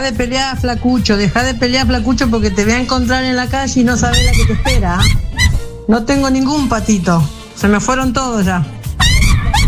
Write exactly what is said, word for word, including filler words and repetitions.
de pelear, flacucho, dejá de pelear, flacucho, porque te voy a encontrar en la calle y no sabes la que te espera. No tengo ningún patito, se me fueron todos ya.